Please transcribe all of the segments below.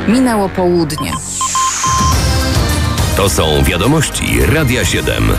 Minęło południe. To są wiadomości Radia 7.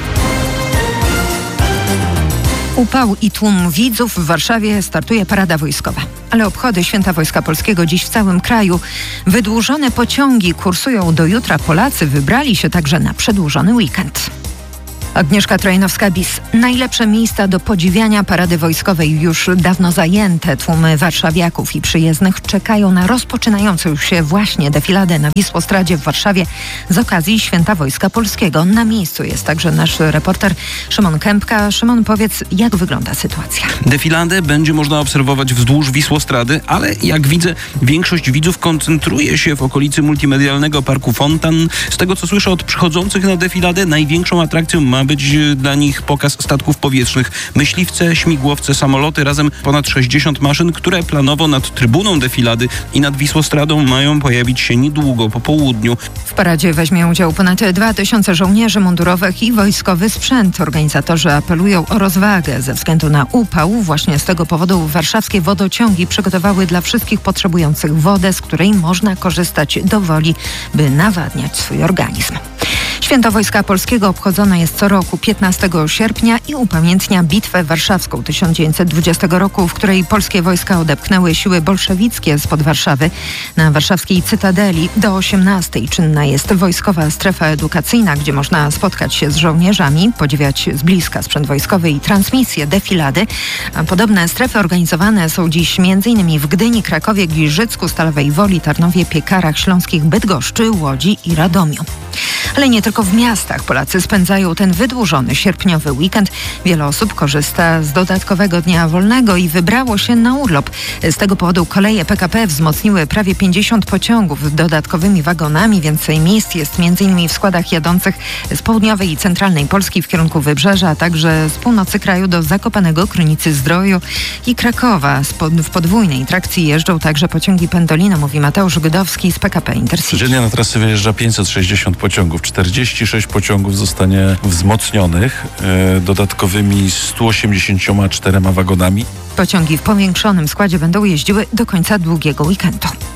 Upał i tłum widzów w Warszawie startuje parada wojskowa. Ale obchody Święta Wojska Polskiego dziś w całym kraju. Wydłużone pociągi kursują do jutra. Polacy wybrali się także na przedłużony weekend. Agnieszka Trojanowska-Bis. Najlepsze miejsca do podziwiania parady wojskowej już dawno zajęte. Tłumy warszawiaków i przyjezdnych czekają na rozpoczynającą się właśnie defiladę na Wisłostradzie w Warszawie z okazji Święta Wojska Polskiego. Na miejscu jest także nasz reporter Szymon Kępka. Szymon, powiedz, jak wygląda sytuacja? Defiladę będzie można obserwować wzdłuż Wisłostrady, ale jak widzę, większość widzów koncentruje się w okolicy multimedialnego Parku Fontan. Z tego, co słyszę od przychodzących na defiladę, największą atrakcją ma być dla nich pokaz statków powietrznych. Myśliwce, śmigłowce, samoloty, razem ponad 60 maszyn, które planowo nad trybuną defilady i nad Wisłostradą mają pojawić się niedługo po południu. W paradzie weźmie udział ponad 2000 żołnierzy mundurowych i wojskowy sprzęt. Organizatorzy apelują o rozwagę ze względu na upał. Właśnie z tego powodu warszawskie wodociągi przygotowały dla wszystkich potrzebujących wodę, z której można korzystać dowoli, by nawadniać swój organizm. Święto Wojska Polskiego obchodzone jest co roku 15 sierpnia i upamiętnia Bitwę Warszawską 1920 roku, w której polskie wojska odepchnęły siły bolszewickie spod Warszawy. Na warszawskiej Cytadeli do 18 czynna jest wojskowa strefa edukacyjna, gdzie można spotkać się z żołnierzami, podziwiać z bliska sprzęt wojskowy i transmisje defilady. Podobne strefy organizowane są dziś m.in. w Gdyni, Krakowie, Giżycku, Stalowej Woli, Tarnowie, Piekarach Śląskich, Bydgoszczy, Łodzi i Radomiu. Ale nie tylko w miastach Polacy spędzają ten wydłużony sierpniowy weekend. Wiele osób korzysta z dodatkowego dnia wolnego i wybrało się na urlop. Z tego powodu koleje PKP wzmocniły prawie 50 pociągów dodatkowymi wagonami. Więcej miejsc jest m.in. w składach jadących z południowej i centralnej Polski w kierunku Wybrzeża, a także z północy kraju do Zakopanego, Krynicy-Zdroju i Krakowa. W podwójnej trakcji jeżdżą także pociągi Pendolino, mówi Mateusz Gdowski z PKP Intercity. Codziennie na trasy wyjeżdża 560 pociągów. 46 pociągów zostanie wzmocnionych dodatkowymi 184 wagonami. Pociągi w powiększonym składzie będą jeździły do końca długiego weekendu.